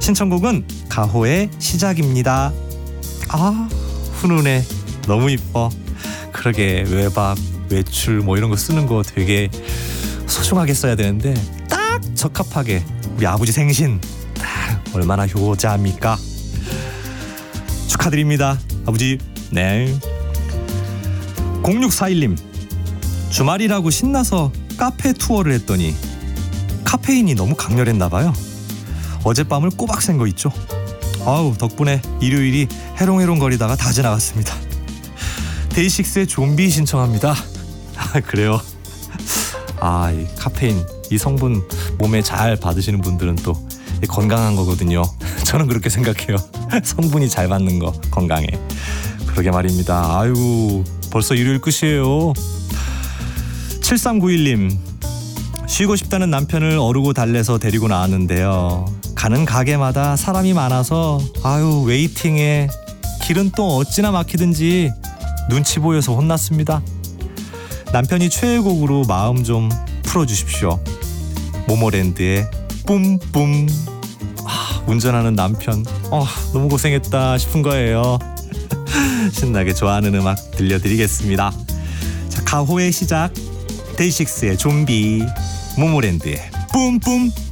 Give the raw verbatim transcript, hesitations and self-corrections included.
신청곡은 가호의 시작입니다. 아, 훈훈해. 너무 이뻐. 그러게 외박, 외출 뭐 이런 거 쓰는 거 되게 소중하게 써야 되는데 딱 적합하게 우리 아버지 생신 딱 얼마나 효자입니까? 축하드립니다, 아버지. 네. 공육사일 님, 주말이라고 신나서 카페 투어를 했더니 카페인이 너무 강렬했나봐요. 어젯밤을 꼬박 샌 거 있죠. 아우, 덕분에 일요일이 해롱해롱거리다가 다 지나갔습니다. 데이식스의 좀비 신청합니다. 아, 그래요. 아, 이 카페인, 이 성분 몸에 잘 받으시는 분들은 또 건강한 거거든요. 저는 그렇게 생각해요. 성분이 잘 받는 거 건강에. 그러게 말입니다. 아이고, 벌써 일요일 끝이에요. 칠삼구일 님, 쉬고 싶다는 남편을 어르고 달래서 데리고 나왔는데요. 가는 가게마다 사람이 많아서 아유, 웨이팅에 길은 또 어찌나 막히든지 눈치 보여서 혼났습니다. 남편이 최애곡으로 마음 좀 풀어주십시오. 모모랜드의 뿜뿜. 아, 운전하는 남편, 어, 너무 고생했다 싶은 거예요. 신나게 좋아하는 음악 들려드리겠습니다. 자, 가호의 시작, 데이식스의 좀비, 모모랜드의 뿜뿜.